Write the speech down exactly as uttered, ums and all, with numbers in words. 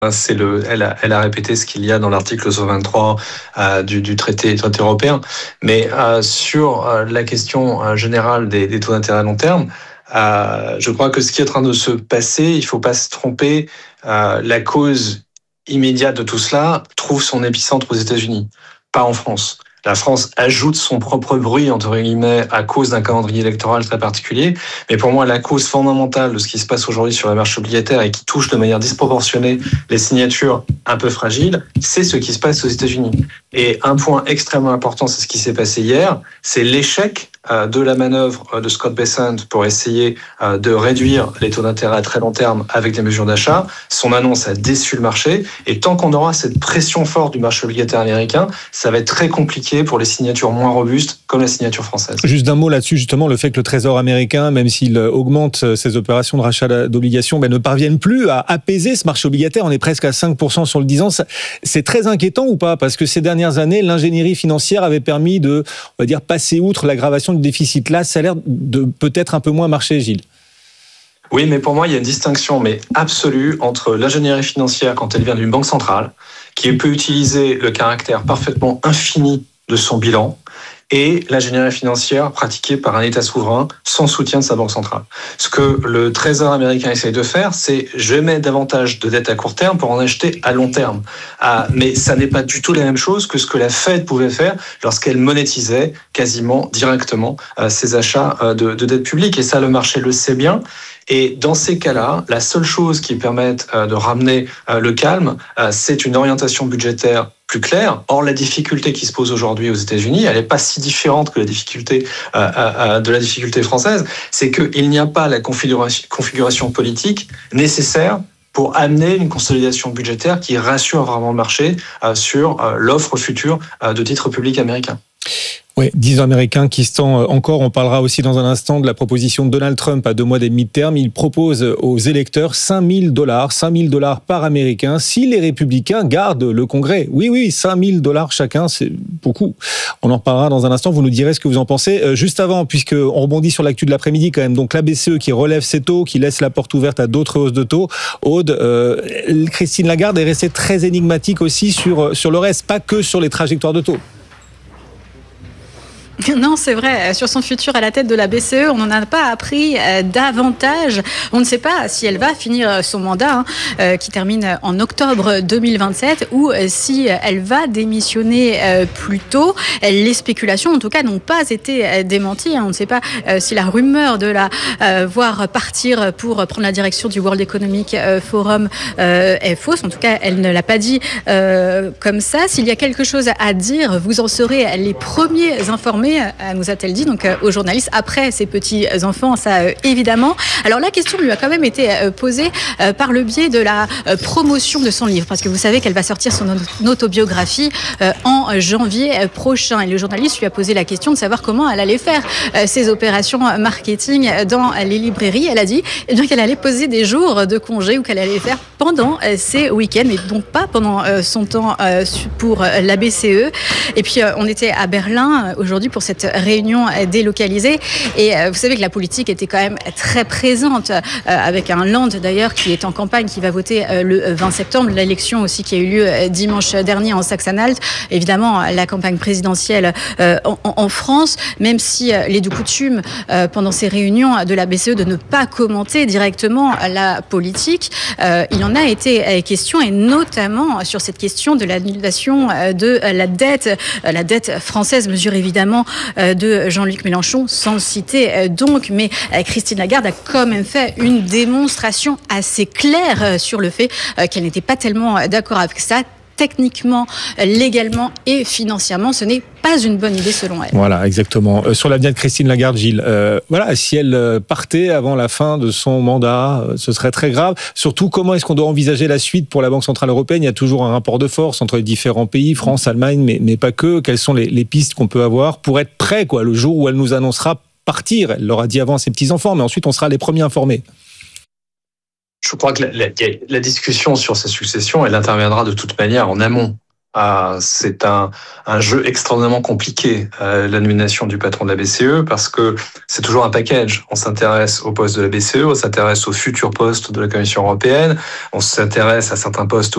C'est le, elle a, elle a répété ce qu'il y a dans l'article cent vingt-trois euh, du, du traité, traité européen. Mais euh, sur euh, la question euh, générale des, des taux d'intérêt à long terme, euh, je crois que ce qui est en train de se passer, il ne faut pas se tromper, euh, la cause immédiate de tout cela trouve son épicentre aux États-Unis, pas en France. La France ajoute son propre bruit, entre guillemets, à cause d'un calendrier électoral très particulier. Mais pour moi, la cause fondamentale de ce qui se passe aujourd'hui sur la marche obligataire et qui touche de manière disproportionnée les signatures un peu fragiles, c'est ce qui se passe aux États-Unis. Et un point extrêmement important, c'est ce qui s'est passé hier, c'est l'échec de la manœuvre de Scott Bessent pour essayer de réduire les taux d'intérêt à très long terme avec des mesures d'achat. Son annonce a déçu le marché. Et tant qu'on aura cette pression forte du marché obligataire américain, ça va être très compliqué pour les signatures moins robustes comme la signature française. Juste d'un mot là-dessus, justement, le fait que le Trésor américain, même s'il augmente ses opérations de rachat d'obligations, ben, ne parvienne plus à apaiser ce marché obligataire. On est presque à cinq pour cent sur le dix ans. C'est très inquiétant ou pas? Parce que ces dernières années, l'ingénierie financière avait permis de, on va dire, passer outre l'aggravation du déficit. Là, ça a l'air de peut-être un peu moins marcher, Gilles. Oui, mais pour moi, il y a une distinction mais absolue entre l'ingénierie financière quand elle vient d'une banque centrale, qui peut utiliser le caractère parfaitement infini de son bilan, et l'ingénierie financière pratiquée par un État souverain sans soutien de sa banque centrale. Ce que le Trésor américain essaye de faire, c'est je mets davantage de dettes à court terme pour en acheter à long terme. Ah, mais ça n'est pas du tout la même chose que ce que la Fed pouvait faire lorsqu'elle monétisait quasiment directement euh, ses achats euh, de, de dettes publiques. Et ça, le marché le sait bien. Et dans ces cas-là, la seule chose qui permette euh, de ramener euh, le calme, euh, c'est une orientation budgétaire plus claire. Or, la difficulté qui se pose aujourd'hui aux États-Unis, elle n'est pas si différente que la difficulté euh, euh, de la difficulté française. C'est qu'il n'y a pas la configuration, configuration politique nécessaire pour amener une consolidation budgétaire qui rassure vraiment le marché euh, sur euh, l'offre future euh, de titres publics américains. Oui, dix ans américains qui se tend encore. On parlera aussi dans un instant de la proposition de Donald Trump à deux mois des midterms. Il propose aux électeurs cinq mille dollars, cinq mille dollars par Américain si les républicains gardent le Congrès. Oui, oui, cinq mille dollars chacun, c'est beaucoup. On en reparlera dans un instant. Vous nous direz ce que vous en pensez. Juste avant, puisqu'on rebondit sur l'actu de l'après-midi quand même. Donc la B C E qui relève ses taux, qui laisse la porte ouverte à d'autres hausses de taux. Aude, euh, Christine Lagarde est restée très énigmatique aussi sur, sur le reste, pas que sur les trajectoires de taux. Non, c'est vrai. Sur son futur à la tête de la B C E, on n'en a pas appris euh, davantage. On ne sait pas si elle va finir son mandat, hein, euh, qui termine en octobre deux mille vingt-sept, ou euh, si elle va démissionner euh, plus tôt. Les spéculations, en tout cas, n'ont pas été euh, démenties. Hein. On ne sait pas euh, si la rumeur de la euh, voir partir pour prendre la direction du World Economic Forum euh, est fausse. En tout cas, elle ne l'a pas dit euh, comme ça. S'il y a quelque chose à dire, vous en serez les premiers informés, nous a-t-elle dit, donc aux journalistes, après ses petits-enfants, ça euh, évidemment. Alors la question lui a quand même été euh, posée euh, par le biais de la euh, promotion de son livre, parce que vous savez qu'elle va sortir son autobiographie euh, en janvier prochain. Et le journaliste lui a posé la question de savoir comment elle allait faire euh, ses opérations marketing dans les librairies. Elle a dit eh bien, qu'elle allait poser des jours de congé ou qu'elle allait faire pendant euh, ses week-ends et donc pas pendant euh, son temps euh, pour euh, la B C E. Et puis euh, on était à Berlin euh, aujourd'hui pour cette réunion délocalisée. Et vous savez que la politique était quand même très présente, avec un Land d'ailleurs qui est en campagne, qui va voter le vingt septembre, l'élection aussi qui a eu lieu dimanche dernier en Saxe-Anhalt. Évidemment, la campagne présidentielle en, en France, même si les de coutume pendant ces réunions de la B C E de ne pas commenter directement la politique, il en a été question, et notamment sur cette question de l'annulation de la dette, la dette française, mesure évidemment de Jean-Luc Mélenchon, sans le citer donc, mais Christine Lagarde a quand même fait une démonstration assez claire sur le fait qu'elle n'était pas tellement d'accord avec ça. Techniquement, légalement et financièrement, ce n'est pas une bonne idée selon elle. Voilà, exactement. Euh, sur l'avenir de Christine Lagarde, Gilles, euh, voilà, si elle partait avant la fin de son mandat, euh, ce serait très grave. Surtout, comment est-ce qu'on doit envisager la suite pour la Banque Centrale Européenne ? Il y a toujours un rapport de force entre les différents pays, France, Allemagne, mais, mais pas que. Quelles sont les, les pistes qu'on peut avoir pour être prêt, quoi, le jour où elle nous annoncera partir ? Elle l'aura dit avant à ses petits-enfants, mais ensuite on sera les premiers informés. Je crois que la, la, la discussion sur sa succession, elle interviendra de toute manière en amont. Ah, c'est un, un jeu extrêmement compliqué, euh, la nomination du patron de la B C E, parce que c'est toujours un package. On s'intéresse au poste de la B C E, on s'intéresse au futur poste de la Commission européenne, on s'intéresse à certains postes